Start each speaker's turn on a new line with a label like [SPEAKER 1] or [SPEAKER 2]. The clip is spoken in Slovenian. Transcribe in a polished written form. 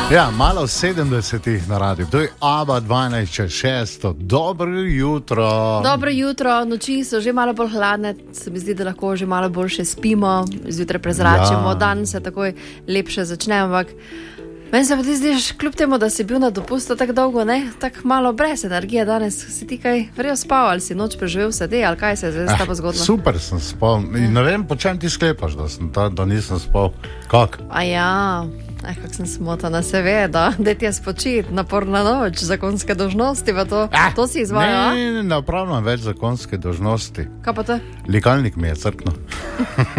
[SPEAKER 1] Ja, malo 70-ih na radiju. To je ABBA 12.6. Dobro jutro.
[SPEAKER 2] Dobro jutro, noči so že malo bolj hladne, se mi zdi, da lahko že malo boljše spimo, zjutraj prezračimo, dan se takoj lepše začne, ampak meni se pa ti zdiš, kljub temu, da si bil na dopustu tako dolgo, ne, tako malo brez energije danes, si ti kaj verjo spal ali si noč preživel sede, ali kaj se je zdaj s tabo zgodilo?
[SPEAKER 1] Super sem spal. In ne vem, po čem ti sklepaš, da nisem spal. Kak?
[SPEAKER 2] A ja, kak sem smotana, seveda, da ti je spočit, naporna noč, zakonske dolžnosti, pa to si izvajal,
[SPEAKER 1] Ne opravljam več zakonske dolžnosti.
[SPEAKER 2] Kaj pa to?
[SPEAKER 1] Likalnik mi je crknil.